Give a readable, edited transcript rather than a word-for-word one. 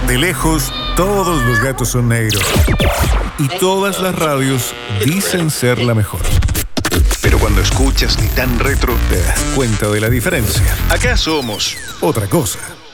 De lejos, todos los gatos son negros. Y todas las radios dicen ser la mejor. Pero cuando escuchas Titán Retro, te das cuenta de la diferencia. Acá somos otra cosa.